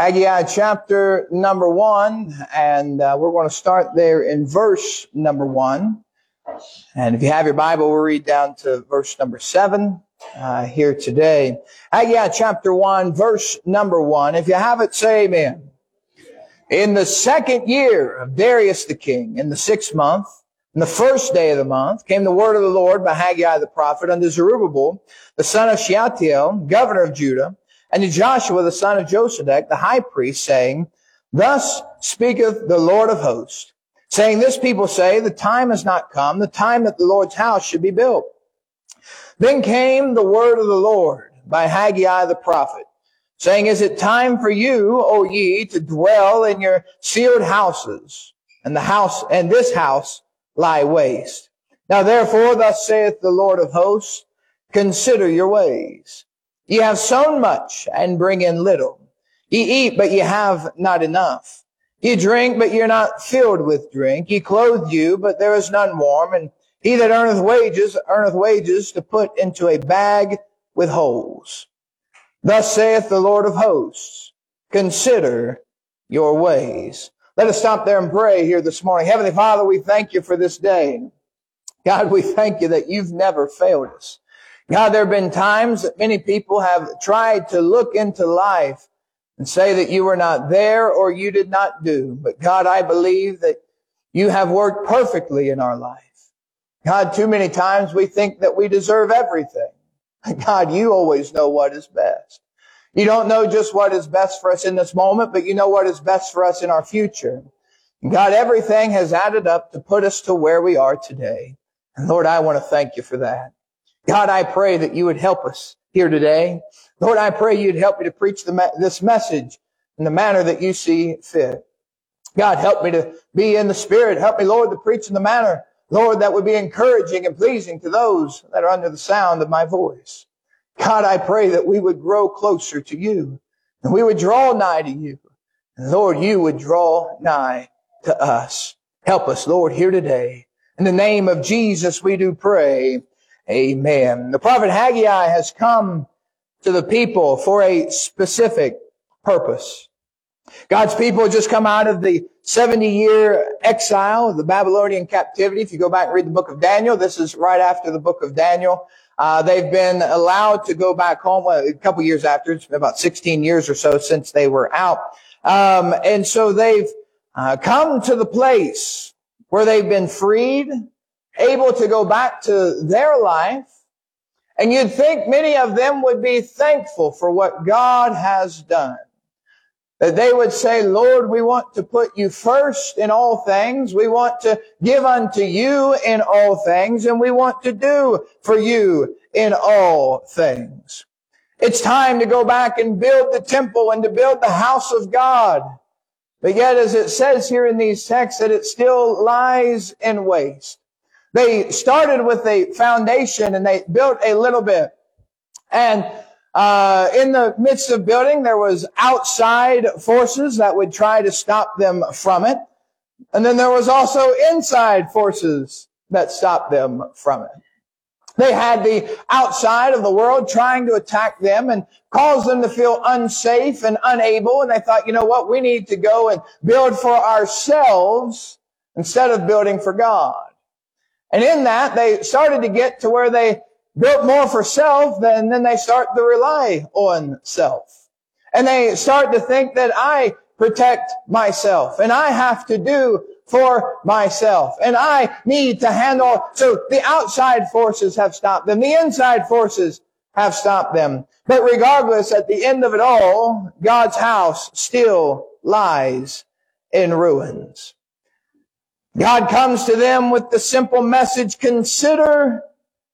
Haggai chapter number 1, and we're going to start there in verse number 1. And if you have your Bible, we'll read down to verse number 7 here today. Haggai chapter 1, verse number 1. If you have it, say amen. In the second year of Darius the king, in the 6th month, in the first day of the month, came the word of the Lord by Haggai the prophet unto Zerubbabel, the son of Shealtiel, governor of Judah, and to Joshua the son of Josedech, the high priest, saying, Thus speaketh the Lord of hosts, saying, This people say, the time has not come, the time that the Lord's house should be built. Then came the word of the Lord by Haggai the prophet, saying, Is it time for you, O ye, to dwell in your sealed houses, and this house lie waste? Now therefore, thus saith the Lord of hosts, Consider your ways. Ye have sown much and bring in little. Ye eat, but ye have not enough. Ye drink, but ye are not filled with drink. Ye clothe you, but there is none warm. And he that earneth wages to put into a bag with holes. Thus saith the Lord of hosts, Consider your ways. Let us stop there and pray here this morning. Heavenly Father, we thank you for this day. God, we thank you that you've never failed us. God, there have been times that many people have tried to look into life and say that you were not there or you did not do. But God, I believe that you have worked perfectly in our life. God, too many times we think that we deserve everything. God, you always know what is best. You don't know just what is best for us in this moment, but you know what is best for us in our future. God, everything has added up to put us to where we are today. And Lord, I want to thank you for that. God, I pray that you would help us here today. Lord, I pray you'd help me to preach this message in the manner that you see fit. God, help me to be in the Spirit. Help me, Lord, to preach in the manner, Lord, that would be encouraging and pleasing to those that are under the sound of my voice. God, I pray that we would grow closer to you and we would draw nigh to you. And Lord, you would draw nigh to us. Help us, Lord, here today. In the name of Jesus, we do pray. Amen. The prophet Haggai has come to the people for a specific purpose. God's people just come out of the 70-year exile of the Babylonian captivity. If you go back and read the book of Daniel, this is right after the book of Daniel. They've been allowed to go back home a couple years after. It's been about 16 years or so since they were out. And so they've come to the place where they've been freed, able to go back to their life. And you'd think many of them would be thankful for what God has done. That they would say, Lord, we want to put you first in all things. We want to give unto you in all things. And we want to do for you in all things. It's time to go back and build the temple and to build the house of God. But yet, as it says here in these texts, that it still lies in waste. They started with a foundation and they built a little bit. And in the midst of building, there was outside forces that would try to stop them from it. And then there was also inside forces that stopped them from it. They had the outside of the world trying to attack them and cause them to feel unsafe and unable. And they thought, you know what, we need to go and build for ourselves instead of building for God. And in that, they started to get to where they built more for self, and then they start to rely on self. And they start to think that I protect myself, and I have to do for myself, and I need to handle. So the outside forces have stopped them. The inside forces have stopped them. But regardless, at the end of it all, God's house still lies in ruins. God comes to them with the simple message, consider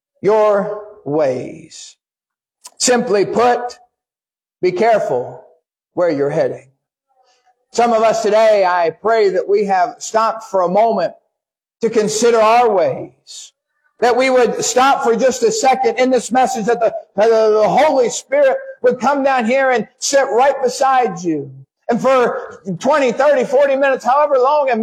your ways. Simply put, be careful where you're heading. Some of us today, I pray that we have stopped for a moment to consider our ways. That we would stop for just a second in this message, that the Holy Spirit would come down here and sit right beside you. And for 20, 30, 40 minutes, however long